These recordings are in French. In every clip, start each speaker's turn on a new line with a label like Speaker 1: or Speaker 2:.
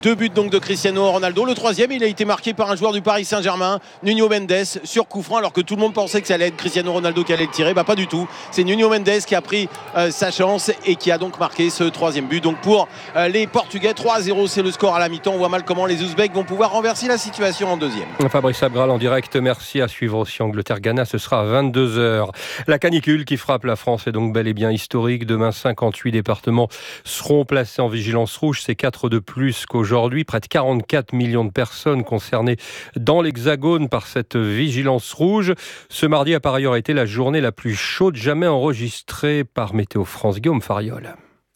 Speaker 1: 2 buts donc de Cristiano Ronaldo. Le troisième, il a été marqué par un joueur du Paris Saint-Germain, Nuno Mendes, sur coup franc, alors que tout le monde pensait que ça allait être Cristiano Ronaldo qui allait le tirer. Pas du tout. C'est Nuno Mendes qui a pris sa chance et qui a donc marqué ce troisième but. Donc pour les Portugais, 3-0, c'est le score à la mi-temps. On voit mal comment les Ouzbeks vont pouvoir renverser la situation en deuxième.
Speaker 2: Fabrice Abgral en direct. Merci. À suivre aussi Angleterre-Ghana. Ce sera à 22h. La canicule qui frappe la France est donc bel et bien historique. Demain, 58 départements seront placés en vigilance rouge. C'est 4 de plus qu'aujourd'hui. Près de 44 millions de personnes concernées dans l'Hexagone par cette vigilance rouge. Ce mardi a par ailleurs été la journée la plus chaude jamais enregistrée par Météo France. Guillaume Fariol.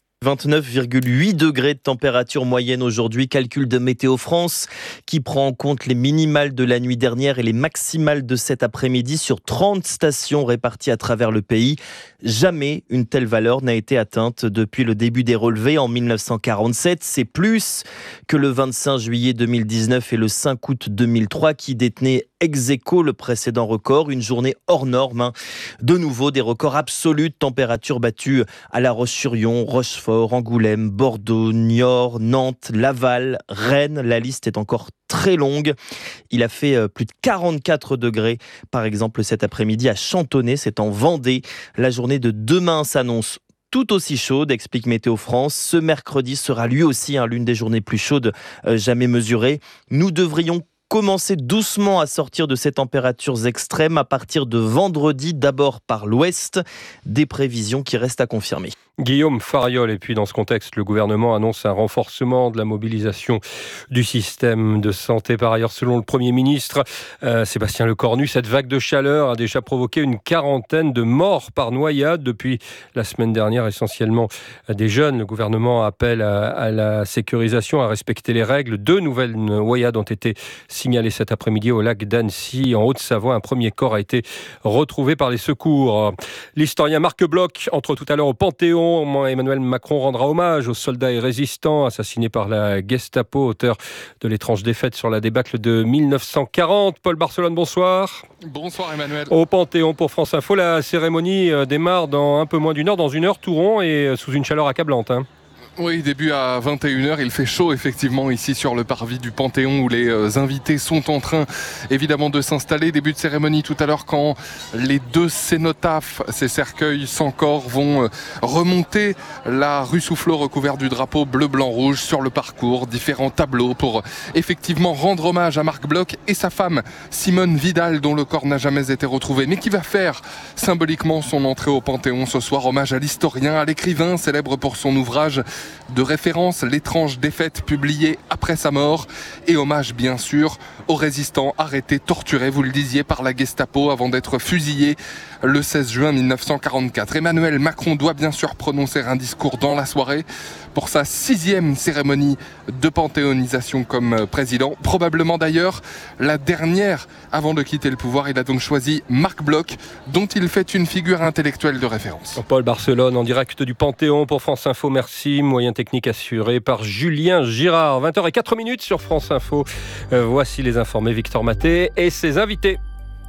Speaker 3: 29,8 degrés de température moyenne aujourd'hui, calcul de Météo France qui prend en compte les minimales de la nuit dernière et les maximales de cet après-midi sur 30 stations réparties à travers le pays. Jamais une telle valeur n'a été atteinte depuis le début des relevés en 1947. C'est plus que le 25 juillet 2019 et le 5 août 2003 qui détenaient ex aequo le précédent record, une journée hors norme. De nouveau, des records absolus de température battus à La Roche-sur-Yon, Rochefort, Angoulême, Bordeaux, Niort, Nantes, Laval, Rennes. La liste est encore très longue. Il a fait plus de 44 degrés, par exemple cet après-midi à Chantonnay, c'est en Vendée. La journée de demain s'annonce tout aussi chaude, explique Météo France. Ce mercredi sera lui aussi l'une des journées plus chaudes jamais mesurées. Nous devrions commencer doucement à sortir de ces températures extrêmes à partir de vendredi, d'abord par l'ouest. Des prévisions qui restent à confirmer.
Speaker 2: Guillaume Fariol. Et puis dans ce contexte, le gouvernement annonce un renforcement de la mobilisation du système de santé. Par ailleurs, selon le Premier ministre Sébastien Lecornu, cette vague de chaleur a déjà provoqué une quarantaine de morts par noyade depuis la semaine dernière, essentiellement des jeunes. Le gouvernement appelle à la sécurisation, à respecter les règles. 2 nouvelles noyades ont été signalées cet après-midi au lac d'Annecy, en Haute-Savoie. Un premier corps a été retrouvé par les secours. L'historien Marc Bloch entre tout à l'heure au Panthéon. Emmanuel Macron rendra hommage aux soldats et résistants assassinés par la Gestapo, auteurs de l'étrange défaite sur la débâcle de 1940. Paul Barcelone, bonsoir.
Speaker 4: Bonsoir Emmanuel.
Speaker 2: Au Panthéon pour France Info, la cérémonie démarre dans un peu moins d'une heure, dans 1 heure tout rond et sous une chaleur accablante.
Speaker 4: Oui, début à 21h, il fait chaud effectivement ici sur le parvis du Panthéon où les invités sont en train évidemment de s'installer. Début de cérémonie tout à l'heure quand les 2 cénotaphes, ces cercueils sans corps, vont remonter la rue Soufflot recouverte du drapeau bleu, blanc, rouge sur le parcours. Différents tableaux pour effectivement rendre hommage à Marc Bloch et sa femme Simone Vidal dont le corps n'a jamais été retrouvé mais qui va faire symboliquement son entrée au Panthéon ce soir. Hommage à l'historien, à l'écrivain célèbre pour son ouvrage de référence, l'étrange défaite publiée après sa mort, et hommage bien sûr aux résistants arrêtés, torturés, vous le disiez, par la Gestapo avant d'être fusillés le 16 juin 1944. Emmanuel Macron doit bien sûr prononcer un discours dans la soirée pour sa 6e cérémonie de panthéonisation comme président. Probablement d'ailleurs la dernière avant de quitter le pouvoir. Il a donc choisi Marc Bloch, dont il fait une figure intellectuelle de référence.
Speaker 2: Paul Barcelone en direct du Panthéon pour France Info. Merci. Moyen technique assuré par Julien Girard. 20h04 sur France Info. Voici les informés Victor Maté et ses invités.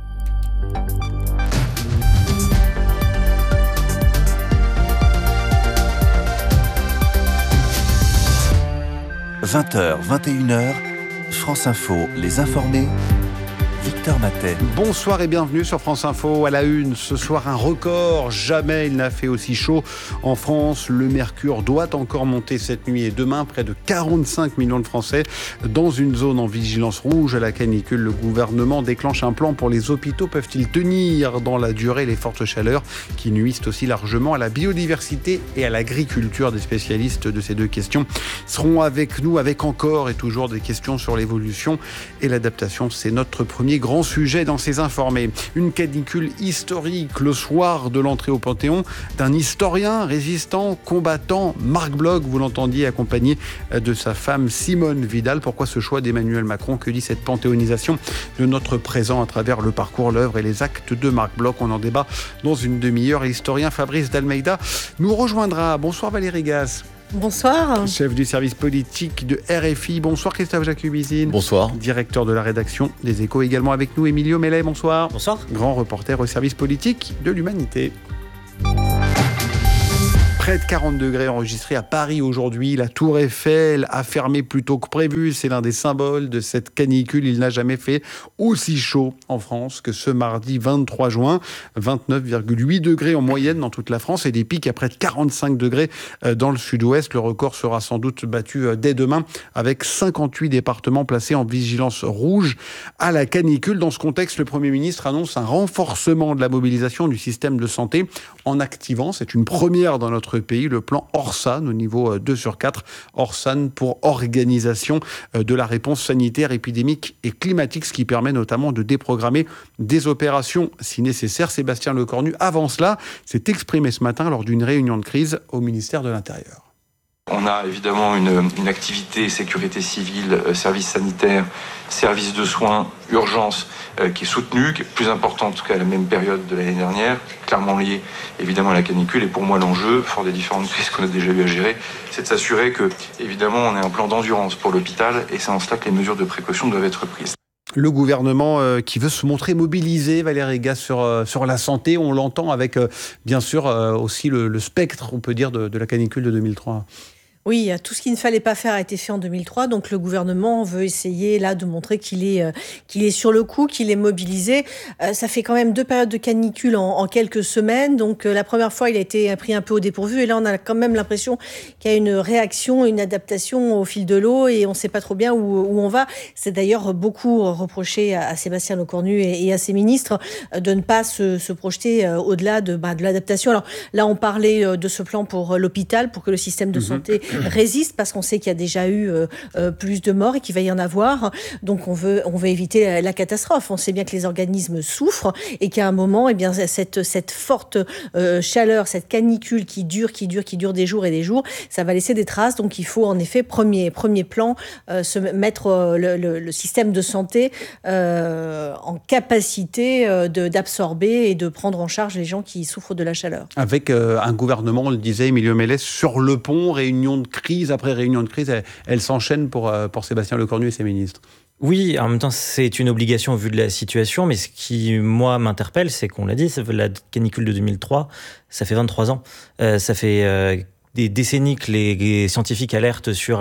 Speaker 2: «
Speaker 5: 20h, 21h, France Info, les informés, Victor Matet.
Speaker 6: Bonsoir et bienvenue sur France Info. À la une, ce soir un record. Jamais il n'a fait aussi chaud en France. Le mercure doit encore monter cette nuit et demain. Près de 45 millions de Français dans une zone en vigilance rouge à la canicule. Le gouvernement déclenche un plan pour les hôpitaux. Peuvent-ils tenir dans la durée les fortes chaleurs qui nuisent aussi largement à la biodiversité et à l'agriculture? Des spécialistes de ces 2 questions seront avec nous avec encore et toujours des questions sur l'évolution et l'adaptation. C'est notre premier grand sujet dans ces informés. Une canicule historique le soir de l'entrée au Panthéon d'un historien, résistant, combattant, Marc Bloch, vous l'entendiez, accompagné de sa femme Simone Vidal. Pourquoi ce choix d'Emmanuel Macron? Que dit cette panthéonisation de notre présent à travers le parcours, l'œuvre et les actes de Marc Bloch? On en débat dans une demi-heure. L'historien Fabrice d'Almeida nous rejoindra. Bonsoir Valérie Gaz.
Speaker 7: Bonsoir.
Speaker 6: Chef du service politique de RFI. Bonsoir Christophe Jacubizine.
Speaker 8: Bonsoir.
Speaker 6: Directeur de la rédaction des Échos. Également avec nous Emilio Mellet. Bonsoir.
Speaker 8: Bonsoir.
Speaker 6: Grand reporter au service politique de l'Humanité. Près de 40 degrés enregistrés à Paris aujourd'hui. La Tour Eiffel a fermé plus tôt que prévu. C'est l'un des symboles de cette canicule. Il n'a jamais fait aussi chaud en France que ce mardi 23 juin. 29,8 degrés en moyenne dans toute la France et des pics à près de 45 degrés dans le sud-ouest. Le record sera sans doute battu dès demain avec 58 départements placés en vigilance rouge à la canicule. Dans ce contexte, le Premier ministre annonce un renforcement de la mobilisation du système de santé en activant, c'est une première dans notre pays, le plan Orsan au niveau 2/4. Orsan pour organisation de la réponse sanitaire, épidémique et climatique, ce qui permet notamment de déprogrammer des opérations si nécessaire. Sébastien Lecornu, avant cela, s'est exprimé ce matin lors d'une réunion de crise au ministère de l'Intérieur.
Speaker 7: On a évidemment une activité sécurité civile, services sanitaires, services de soins, urgence qui est soutenue, qui est plus importante qu'à la même période de l'année dernière, clairement liée évidemment à la canicule. Et pour moi, l'enjeu, fort des différentes crises qu'on a déjà eu à gérer, c'est de s'assurer que, évidemment, on ait un plan d'endurance pour l'hôpital et c'est en cela que les mesures de précaution doivent être prises.
Speaker 6: Le gouvernement qui veut se montrer mobilisé, Valérie Gasse, sur la santé, on l'entend avec bien sûr aussi le spectre, on peut dire, de la canicule de 2003.
Speaker 8: Oui, tout ce qu'il ne fallait pas faire a été fait en 2003, donc le gouvernement veut essayer là de montrer qu'il est sur le coup, qu'il est mobilisé. Ça fait quand même 2 périodes de canicule en quelques semaines, donc la première fois il a été pris un peu au dépourvu et là on a quand même l'impression qu'il y a une réaction, une adaptation au fil de l'eau et on ne sait pas trop bien où on va. C'est d'ailleurs beaucoup reproché à Sébastien Lecornu et à ses ministres de ne pas se projeter au-delà de l'adaptation. Alors là on parlait de ce plan pour l'hôpital, pour que le système de santé résiste, parce qu'on sait qu'il y a déjà eu plus de morts et qu'il va y en avoir. Donc on veut éviter la catastrophe. On sait bien que les organismes souffrent et qu'à un moment, eh bien, cette forte chaleur, cette canicule qui dure des jours et des jours, ça va laisser des traces. Donc il faut en effet, premier plan, se mettre le système de santé en capacité d'absorber et de prendre en charge les gens qui souffrent de la chaleur.
Speaker 6: Avec un gouvernement, on le disait, Emilio Mélès, sur le pont, réunion de crise après réunion de crise, elle s'enchaîne pour Sébastien Lecornu et ses ministres.
Speaker 9: Oui, en même temps, c'est une obligation au vu de la situation, mais ce qui, moi, m'interpelle, c'est qu'on l'a dit, la canicule de 2003, ça fait 23 ans. Ça fait des décennies que les scientifiques alertent sur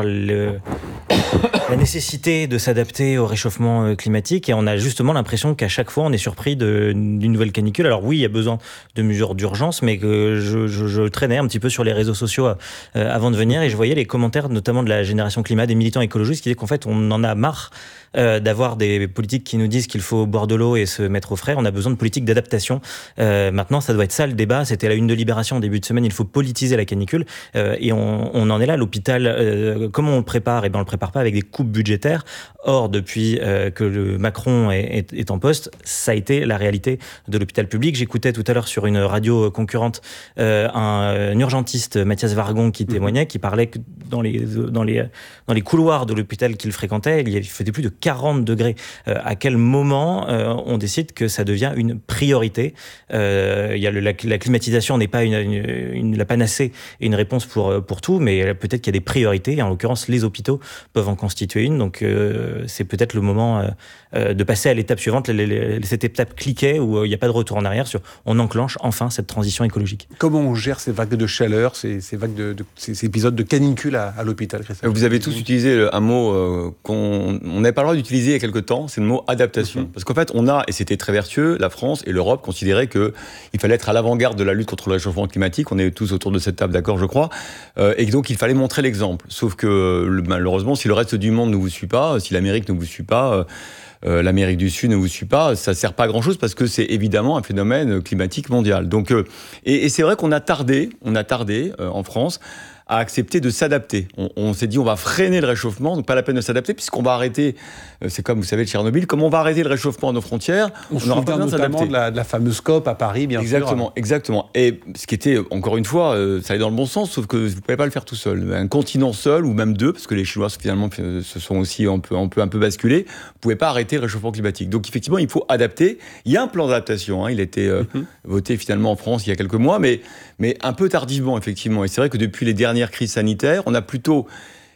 Speaker 9: la nécessité de s'adapter au réchauffement climatique et on a justement l'impression qu'à chaque fois on est surpris d'une nouvelle canicule. Alors oui, il y a besoin de mesures d'urgence, mais que je traînais un petit peu sur les réseaux sociaux avant de venir et je voyais les commentaires notamment de la génération climat, des militants écologistes qui disaient qu'en fait on en a marre d'avoir des politiques qui nous disent qu'il faut boire de l'eau et se mettre au frais. On a besoin de politiques d'adaptation. Maintenant, ça doit être ça le débat. C'était la une de Libération en début de semaine. Il faut politiser la canicule et on en est là. L'hôpital, comment on le prépare ? Eh bien, on le prépare pas avec des coupes budgétaires. Or, depuis que le Macron est en poste, ça a été la réalité de l'hôpital public. J'écoutais tout à l'heure sur une radio concurrente un urgentiste, Mathias Vargon, qui témoignait, qui parlait que dans les couloirs de l'hôpital qu'il fréquentait, il faisait plus de 40 degrés. À quel moment on décide que ça devient une priorité ? La climatisation n'est pas la panacée et une réponse pour tout, mais peut-être qu'il y a des priorités. Et en l'occurrence, les hôpitaux peuvent en constituer une. Donc, c'est peut-être le moment de passer à l'étape suivante, cette étape cliquet où il n'y a pas de retour en arrière on enclenche enfin cette transition écologique.
Speaker 6: Comment on gère ces vagues de chaleur, ces épisodes de canicule à l'hôpital, Christophe ?
Speaker 10: Vous avez tous utilisé un mot qu'on n'avait pas le droit d'utiliser il y a quelque temps, c'est le mot adaptation. Parce qu'en fait, et c'était très vertueux, la France et l'Europe considéraient qu'il fallait être à l'avant-garde de la lutte contre le réchauffement climatique. On est tous autour de cette table d'accord, je crois. Et donc, il fallait montrer l'exemple. Sauf que, malheureusement, si le reste du monde ne vous suit pas, si l'Amérique ne vous suit pas, l'Amérique du Sud ne vous suit pas, ça ne sert pas à grand-chose parce que c'est évidemment un phénomène climatique mondial. Donc, et c'est vrai qu'on a tardé en France à accepter de s'adapter. On s'est dit on va freiner le réchauffement, donc pas la peine de s'adapter puisqu'on va arrêter, c'est comme vous savez de Tchernobyl, comme on va arrêter le réchauffement à nos frontières,
Speaker 6: on se souvient notamment de la fameuse COP à Paris, bien sûr.
Speaker 10: Exactement. Et ce qui était, encore une fois, ça allait dans le bon sens, sauf que vous ne pouvez pas le faire tout seul. Un continent seul, ou même deux, parce que les Chinois finalement se sont aussi un peu basculés, vous ne pouvez pas arrêter le réchauffement climatique. Donc effectivement, il faut adapter. Il y a un plan d'adaptation, il a été voté finalement en France il y a quelques mois, mais un peu tardivement, effectivement. Et c'est vrai que depuis les dernières crises sanitaires, on a plutôt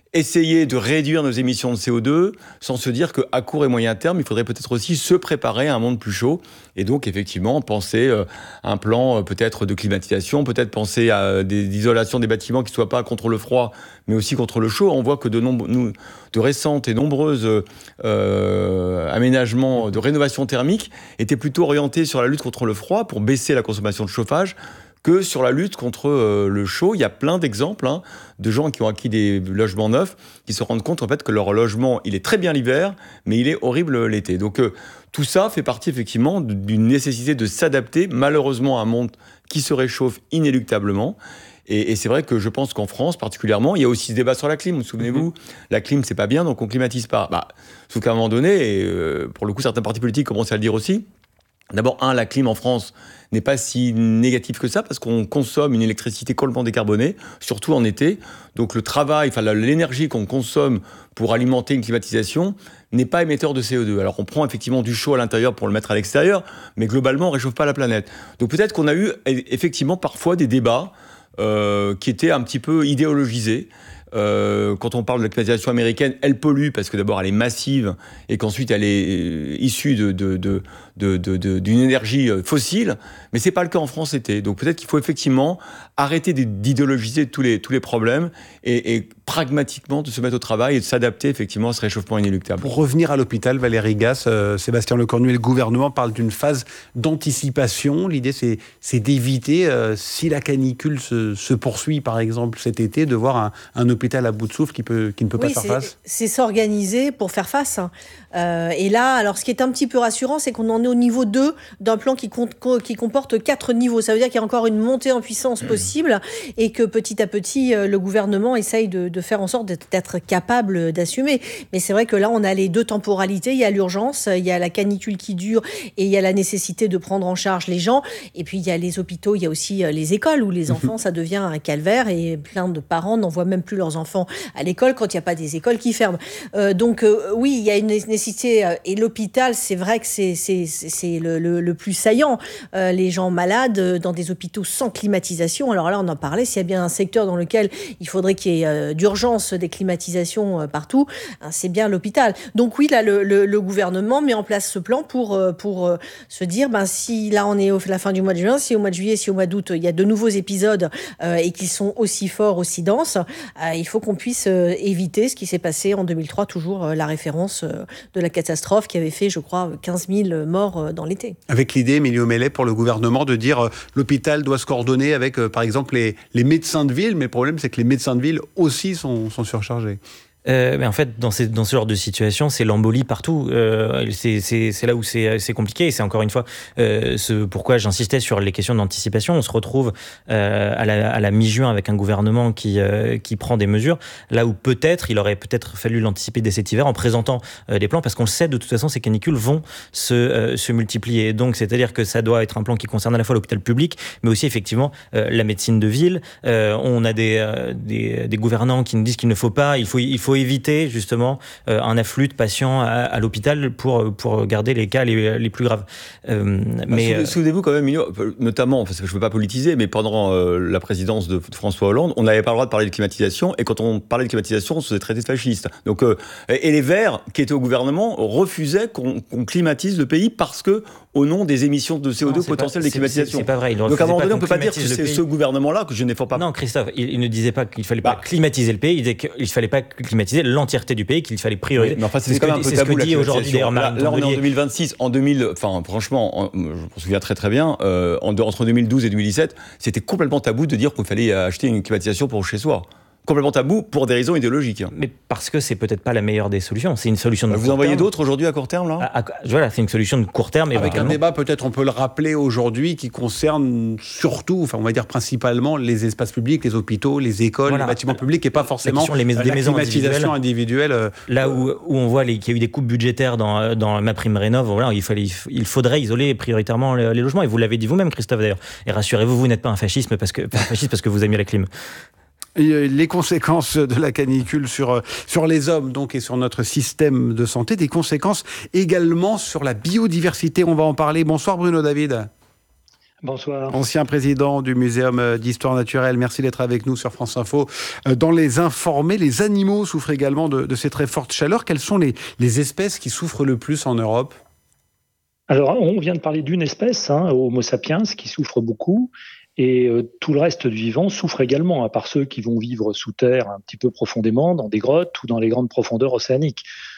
Speaker 10: essayer de réduire nos émissions de CO2 sans se dire qu'à court et moyen terme, il faudrait peut-être aussi se préparer à un monde plus chaud et donc effectivement penser à un plan peut-être de climatisation, peut-être penser à l'isolation des bâtiments qui ne soient pas contre le froid mais aussi contre le chaud. On voit que de récentes et nombreuses aménagements de rénovation thermique étaient plutôt orientés sur la lutte contre le froid pour baisser la consommation de chauffage que sur la lutte contre le chaud. Il y a plein d'exemples de gens qui ont acquis des logements neufs qui se rendent compte en fait que leur logement, il est très bien l'hiver, mais il est horrible l'été. Donc tout ça fait partie effectivement d'une nécessité de s'adapter malheureusement à un monde qui se réchauffe inéluctablement. Et c'est vrai que je pense qu'en France, particulièrement, il y a aussi ce débat sur la clim. Vous souvenez-vous, la clim, c'est pas bien, donc on climatise pas. Sauf qu'à un moment donné, et pour le coup, certains partis politiques commencent à le dire aussi, d'abord, la clim en France n'est pas si négative que ça, parce qu'on consomme une électricité complètement décarbonée, surtout en été. Donc le travail, l'énergie qu'on consomme pour alimenter une climatisation n'est pas émetteur de CO2. Alors on prend effectivement du chaud à l'intérieur pour le mettre à l'extérieur, mais globalement, on ne réchauffe pas la planète. Donc peut-être qu'on a eu effectivement parfois des débats qui étaient un petit peu idéologisés. Quand on parle de la climatisation américaine, elle pollue parce que d'abord elle est massive et qu'ensuite elle est issue d'une énergie fossile, mais c'est pas le cas en France l'été. Donc peut-être qu'il faut effectivement arrêter d'idéologiser tous les problèmes et pragmatiquement de se mettre au travail et de s'adapter effectivement à ce réchauffement inéluctable.
Speaker 6: Pour revenir à l'hôpital, Valérie Gasse, Sébastien Lecornu et le gouvernement parlent d'une phase d'anticipation. L'idée c'est d'éviter, si la canicule se poursuit par exemple cet été, de voir un hôpital à bout de souffle qui ne peut pas faire face.
Speaker 8: C'est s'organiser pour faire face. Et là, alors ce qui est un petit peu rassurant, c'est qu'on en est au niveau 2 d'un plan qui comporte 4 niveaux. Ça veut dire qu'il y a encore une montée en puissance possible et que petit à petit, le gouvernement essaye de faire en sorte d'être capable d'assumer. Mais c'est vrai que là, on a les 2 temporalités. Il y a l'urgence, il y a la canicule qui dure et il y a la nécessité de prendre en charge les gens. Et puis, il y a les hôpitaux, il y a aussi les écoles où les enfants, ça devient un calvaire et plein de parents n'envoient même plus leurs enfants à l'école quand il n'y a pas des écoles qui ferment. Donc, oui, il y a une nécessité. Et l'hôpital, c'est vrai que c'est le plus saillant. Les gens malades dans des hôpitaux sans climatisation. Alors là, on en parlait, s'il y a bien un secteur dans lequel il faudrait qu'il y ait d'urgence des climatisations partout, c'est bien l'hôpital. Donc oui, là, le gouvernement met en place ce plan pour se dire, si là, on est la fin du mois de juin, si au mois de juillet, si au mois d'août, il y a de nouveaux épisodes et qu'ils sont aussi forts, aussi denses, il faut qu'on puisse éviter ce qui s'est passé en 2003, toujours la référence de la catastrophe qui avait fait, je crois, 15 000 morts dans l'été.
Speaker 6: Avec l'idée, Émilie Omelet, pour le gouvernement, de dire l'hôpital doit se coordonner avec, par exemple, les médecins de ville, mais le problème, c'est que les médecins de ville aussi sont surchargés.
Speaker 9: Mais en fait, dans ce genre de situation, c'est l'embolie partout. C'est là où c'est compliqué. Et c'est encore une fois pourquoi j'insistais sur les questions d'anticipation. On se retrouve à la mi-juin avec un gouvernement qui prend des mesures, là où il aurait peut-être fallu l'anticiper dès cet hiver en présentant des plans, parce qu'on le sait, de toute façon, ces canicules vont se multiplier. Donc, c'est-à-dire que ça doit être un plan qui concerne à la fois l'hôpital public, mais aussi effectivement la médecine de ville. On a des gouvernants qui nous disent qu'il ne faut pas, il faut éviter justement un afflux de patients à l'hôpital pour garder les cas les plus graves.
Speaker 10: Souvenez-vous quand même, notamment, parce que je ne veux pas politiser, mais pendant la présidence de François Hollande, on n'avait pas le droit de parler de climatisation, et quand on parlait de climatisation, on se faisait traiter de fasciste. Donc, et les Verts, qui étaient au gouvernement, refusaient qu'on climatise le pays parce que, au nom des émissions de CO2 potentielles des climatisations.
Speaker 9: C'est pas vrai.
Speaker 10: Donc à un moment donné, on ne peut pas dire que c'est ce gouvernement-là que je ne défends pas.
Speaker 9: Non, Christophe, il ne disait pas qu'il ne fallait pas climatiser le pays, il disait qu'il ne fallait pas climatiser l'entièreté du pays, qu'il fallait prioriser.
Speaker 10: Mais enfin, c'est quand même un peu tabou, la climatisation. Là, on est en 2026, franchement, je me souviens très très bien, entre 2012 et 2017, c'était complètement tabou de dire qu'il fallait acheter une climatisation pour chez soi. Complètement tabou pour des raisons idéologiques.
Speaker 9: Mais parce que c'est peut-être pas la meilleure des solutions. C'est une solution de court terme.
Speaker 10: Vous en voyez d'autres aujourd'hui à court terme là ?
Speaker 9: Voilà, c'est une solution de court terme.
Speaker 6: Avec un débat, peut-être on peut le rappeler aujourd'hui, qui concerne surtout, on va dire principalement les espaces publics, les hôpitaux, les écoles, les bâtiments publics, et pas forcément
Speaker 9: les maisons
Speaker 6: climatisation individuelle.
Speaker 9: Là où on voit qu'il y a eu des coupes budgétaires dans MaPrimeRénov', voilà, il faudrait isoler prioritairement les logements. Et vous l'avez dit vous-même, Christophe, d'ailleurs. Et rassurez-vous, vous n'êtes pas un fasciste parce que vous aimez la clim.
Speaker 6: Les conséquences de la canicule sur les hommes donc, et sur notre système de santé, des conséquences également sur la biodiversité, on va en parler. Bonsoir Bruno David.
Speaker 11: Bonsoir.
Speaker 6: Ancien président du Muséum d'Histoire Naturelle, merci d'être avec nous sur France Info. Dans les informés, les animaux souffrent également de ces très fortes chaleurs. Quelles sont les espèces qui souffrent le plus en Europe ?
Speaker 11: Alors, on vient de parler d'une espèce, Homo sapiens, qui souffre beaucoup. Et tout le reste du vivant souffre également, à part ceux qui vont vivre sous terre un petit peu profondément, dans des grottes ou dans les grandes profondeurs océaniques.